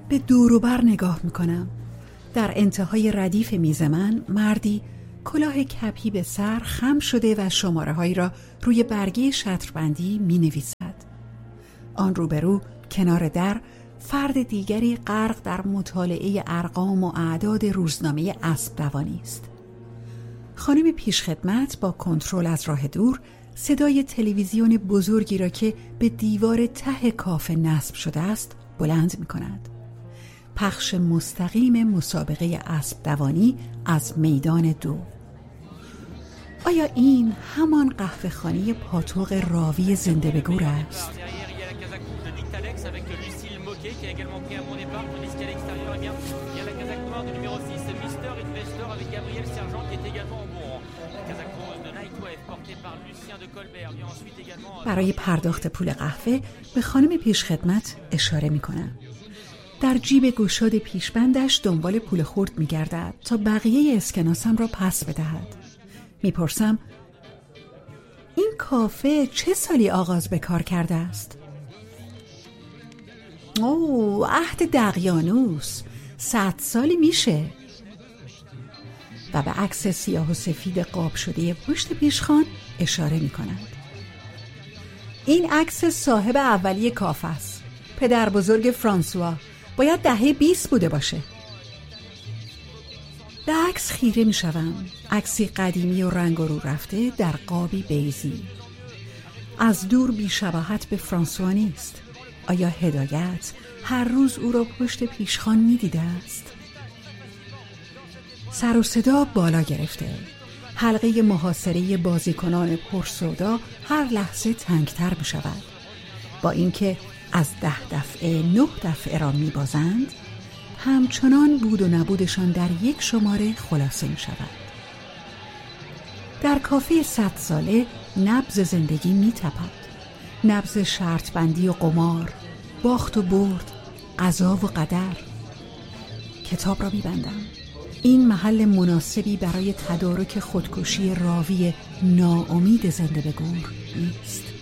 به دور و بر نگاه میکنم. در انتهای ردیف میز من مردی کلاه کپی به سر خم شده و شماره‌هایی را روی برگه شطربندی می‌نویسد. آن روبرو کنار در فرد دیگری غرق در مطالعه ارقام و اعداد روزنامه اسب دوانی است. خانم پیشخدمت با کنترل از راه دور صدای تلویزیون بزرگی را که به دیوار ته کافه نصب شده است بلند می‌کند. پخش مستقیم مسابقه اسب دوانی از میدان 2. آیا این همان قهوه‌خانه پاتوق راوی زنده به گور است؟ برای پرداخت پول قهوه به خانم پیشخدمت اشاره می‌کنم. در جیب گشاد پیشبندش دنبال پول خرد می‌گردد تا بقیه اسکناسم را پس بدهد. میپرسم این کافه چه سالی آغاز به کار کرده است؟ عهد دقیانوس، 100 سالی میشه. و به عکس سیاه و سفید قاب شده پشت پیشخوان اشاره می‌کند. این عکس صاحب اولیه کافه است. پدر بزرگ فرانسوا، باید دهه 20 بوده باشه. به عکس خیره می شوم. عکسی قدیمی و رنگ رو رفته در قابی بیضی. از دور بی‌شباهت به فرانسوا نیست. آیا هدایت هر روز او را پشت پیشخوان می دیده است؟ سر و صدا بالا گرفته. حلقه محاصره بازیکنان پرسودا هر لحظه تنگتر می شود. با اینکه از 10 دفعه 9 دفعه را می بازند، همچنان بود و نبودشان در یک شماره خلاصه می شود. در کافه 100 ساله نبض زندگی می تپد. نبض شرط بندی و قمار، باخت و برد، قضا و قدر. کتاب را می بندم. این محل مناسبی برای تدارک خودکشی راوی ناامید زنده به گور نیست.